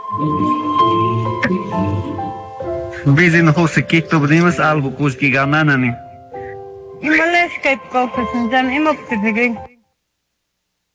Busy no sikit to bdimas algo kus ki ganana ni. Imales kay profesyon dyan, imo pipigay.